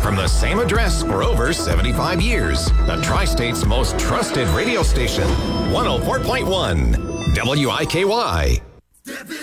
from the same address for over 75 years. The Tri-State's most trusted radio station, 104.1 WIKY.